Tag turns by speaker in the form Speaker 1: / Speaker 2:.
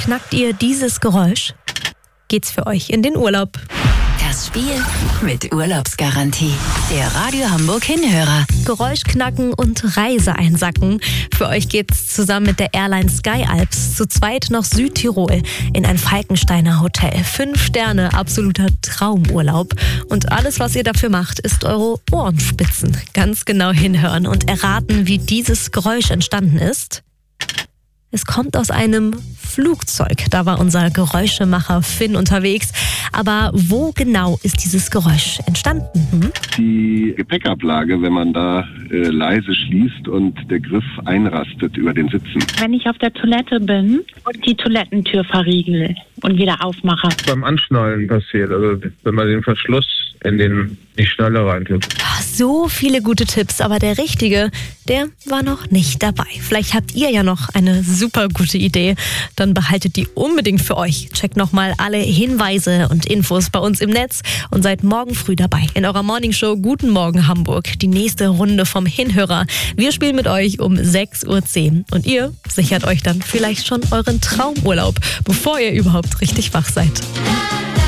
Speaker 1: knackt ihr dieses Geräusch, geht's für euch in den Urlaub.
Speaker 2: Das Spiel mit Urlaubsgarantie. Der Radio Hamburg Hinhörer.
Speaker 1: Geräusch knacken und Reise einsacken. Für euch geht's zusammen mit der Airline Sky Alps zu zweit nach Südtirol in ein Falkensteiner Hotel. 5 Sterne, absoluter Traumurlaub. Und alles, was ihr dafür macht, ist eure Ohren spitzen. Ganz genau hinhören und erraten, wie dieses Geräusch entstanden ist. Es kommt aus einem Flugzeug. Da war unser Geräuschemacher Finn unterwegs. Aber wo genau ist dieses Geräusch entstanden?
Speaker 3: Die Gepäckablage, wenn man da leise schließt und der Griff einrastet über den Sitzen.
Speaker 4: Wenn ich auf der Toilette bin und die Toilettentür verriegel und wieder aufmache.
Speaker 5: Beim Anschnallen passiert, also wenn man den Verschluss in die Schnalle reintut.
Speaker 1: So viele gute Tipps, aber der Richtige, der war noch nicht dabei. Vielleicht habt ihr ja noch eine super gute Idee. Dann behaltet die unbedingt für euch. Checkt nochmal alle Hinweise und Infos bei uns im Netz und seid morgen früh dabei in eurer Morningshow Guten Morgen Hamburg. Die nächste Runde vom Hinhörer. Wir spielen mit euch um 6.10 Uhr und ihr sichert euch dann vielleicht schon euren Traumurlaub, bevor ihr überhaupt richtig wach seid.